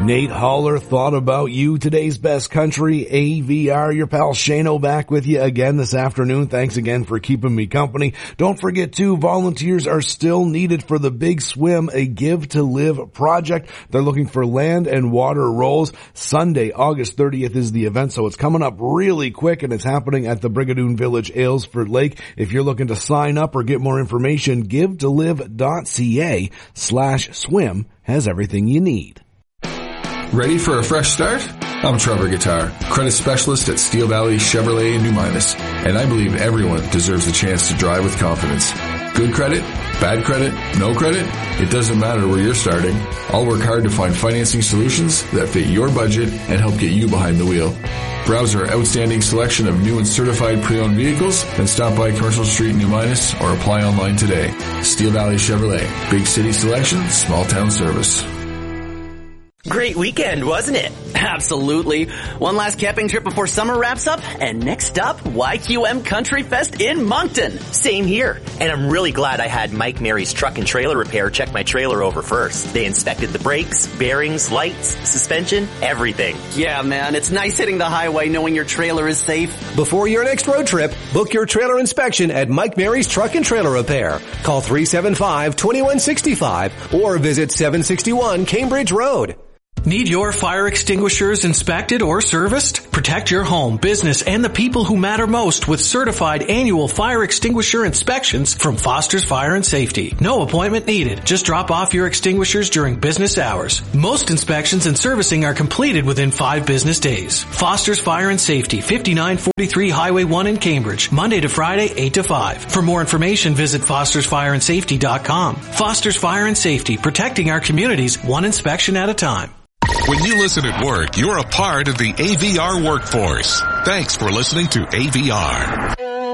Nate Haller thought about you. Today's best country, AVR. Your pal Shano back with you again this afternoon. Thanks again for keeping me company. Don't forget too, volunteers are still needed for the Big Swim, a Give to Live project. They're looking for land and water roles. Sunday, August 30th is the event, so it's coming up really quick, and it's happening at the Brigadoon Village, Aylesford Lake. If you're looking to sign up or get more information, givetolive.ca/swim has everything you need. Ready for a fresh start? I'm Trevor Guitar, credit specialist at Steel Valley Chevrolet in New Minas, and I believe everyone deserves the chance to drive with confidence. Good credit, bad credit, no credit, it doesn't matter where you're starting. I'll work hard to find financing solutions that fit your budget and help get you behind the wheel. Browse our outstanding selection of new and certified pre-owned vehicles, and stop by Commercial Street in New Minas or apply online today. Steel Valley Chevrolet, big city selection, small town service. Great weekend, wasn't it? Absolutely. One last camping trip before summer wraps up, and next up, YQM Country Fest in Moncton. Same here. And I'm really glad I had Mike Mary's Truck and Trailer Repair check my trailer over first. They inspected the brakes, bearings, lights, suspension, everything. Yeah, man, it's nice hitting the highway knowing your trailer is safe. Before your next road trip, book your trailer inspection at Mike Mary's Truck and Trailer Repair. Call 375-2165 or visit 761 Cambridge Road. Need your fire extinguishers inspected or serviced? Protect your home, business, and the people who matter most with certified annual fire extinguisher inspections from Foster's Fire and Safety. No appointment needed. Just drop off your extinguishers during business hours. Most inspections and servicing are completed within 5 business days. Foster's Fire and Safety, 5943 Highway 1 in Cambridge, Monday to Friday, 8 to 5. For more information, visit fostersfireandsafety.com. Foster's Fire and Safety, protecting our communities one inspection at a time. When you listen at work, you're a part of the AVR workforce. Thanks for listening to AVR.